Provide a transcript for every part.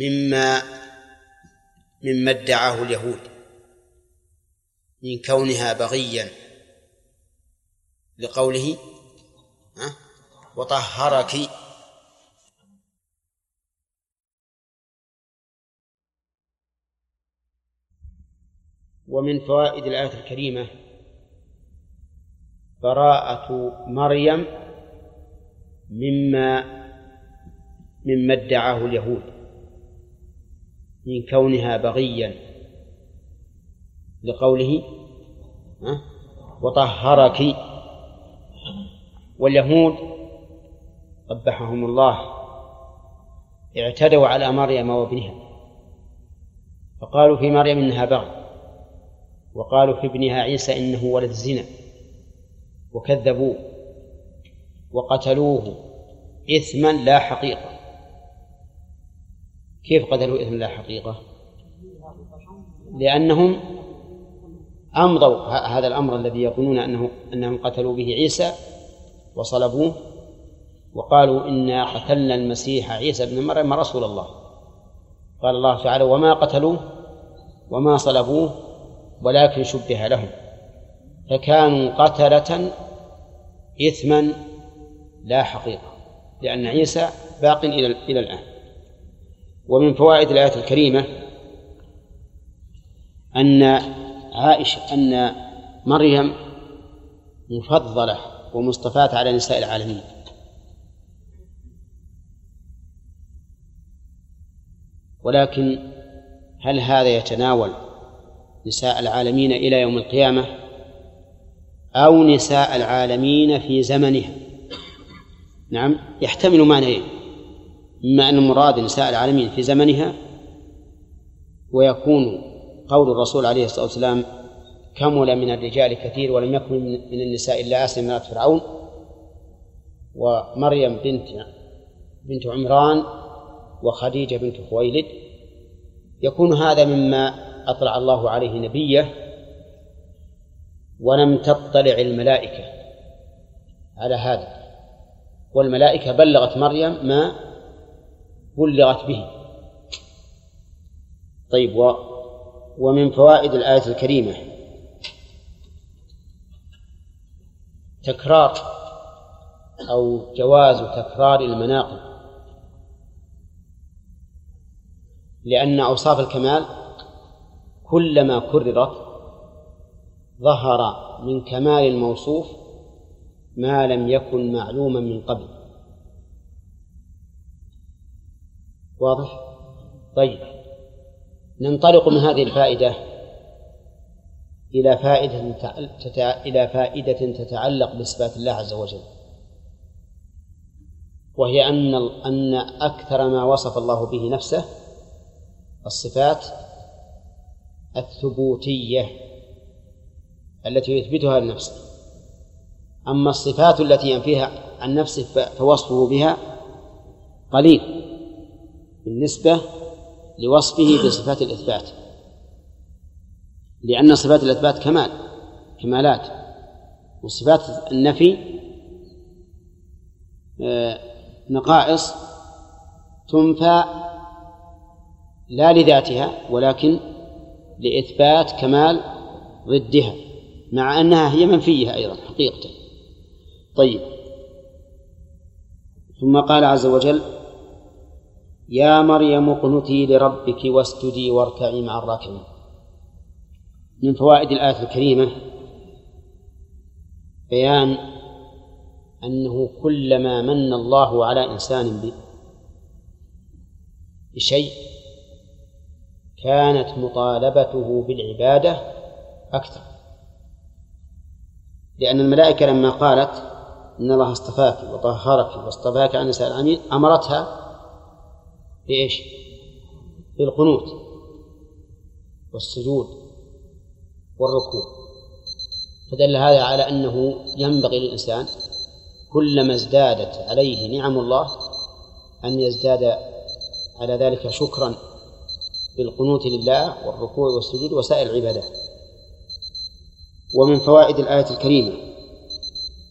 مما ادعاه اليهود من كونها بغيا لقوله وطهرك. ومن فوائد الآية الكريمة براءة مريم مما ادعاه اليهود من كونها بغيا لقوله وطهرك. واليهود قبحهم الله اعتدوا على مريم وابنها فقالوا في مريم إنها بغي، وقالوا في ابنها عيسى إنه ولد الزنا، وكذبوه وقتلوه إثما لا حقيقة. كيف قتلوا إثما لا حقيقة؟ لأنهم أمضوا هذا الأمر الذي يقولون أنهم قتلوا به عيسى وصلبوه، وقالوا إنا قتلنا المسيح عيسى ابن مريم رسول الله. قال الله تعالى وما قتلوه وما صلبوه ولكن شبه لهم، فكانوا قتلة إثما لا حقيقة، لأن عيسى باق إلى الآن. ومن فوائد الآية الكريمة أن مريم مفضلة ومصطفاة على نساء العالمين، ولكن هل هذا يتناول نساء العالمين إلى يوم القيامة أو نساء العالمين في زمنها؟ نعم، يحتمل معنيين، إما أن المراد نساء العالمين في زمنها، ويكون قول الرسول عليه الصلاة والسلام كمل من الرجال كثير ولم يكن من النساء إلا آسيا امرأة فرعون ومريم بنت عمران وخديجة بنت خويلد، يكون هذا مما أطلع الله عليه نبيه ولم تطلع الملائكة على هذا، والملائكة بلغت مريم ما بلغت به. طيب، ومن فوائد الآية الكريمة تكرار أو جواز تكرار المناقب، لأن أوصاف الكمال كلما كررت ظهر من كمال الموصوف ما لم يكن معلوما من قبل. واضح؟ طيب، ننطلق من هذه الفائدة إلى فائدة تتعلق بصفات الله عز وجل، وهي أن أكثر ما وصف الله به نفسه الصفات الثبوتية التي يثبتها لنفسه، أما الصفات التي ينفيها عن نفسه فوصفه بها قليل بالنسبة لوصفه بصفات الإثبات، لأن صفات الإثبات كمالات، وصفات النفي نقائص تنفى لا لذاتها ولكن لإثبات كمال ضدها، مع أنها هي منفية أيضا حقيقة. طيب، ثم قال عز وجل يا مريم اقنتي لربك واسجدي واركعي مع الراكعين. من فوائد الآية الكريمة بيان أنه كلما من الله على إنسان بشيء كانت مطالبته بالعبادة أكثر، لأن الملائكة لما قالت إن الله اصطفاك وطهرك واصطفاك عن نساء العالمين أمرتها بإيش؟ بالقنوت والسجود والركوع، فدل هذا على أنه ينبغي للإنسان كلما ازدادت عليه نعم الله أن يزداد على ذلك شكرا بالقنوت لله والركوع والسجود وسائر العبادات. ومن فوائد الآية الكريمة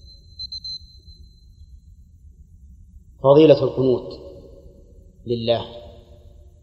فضيلة القنوت لله،